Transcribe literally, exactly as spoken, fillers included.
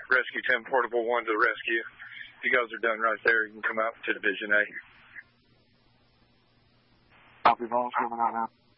Rescue ten Portable one to the rescue. If you guys are done right there, you can come out to Division A. Copy, Vols, coming out now.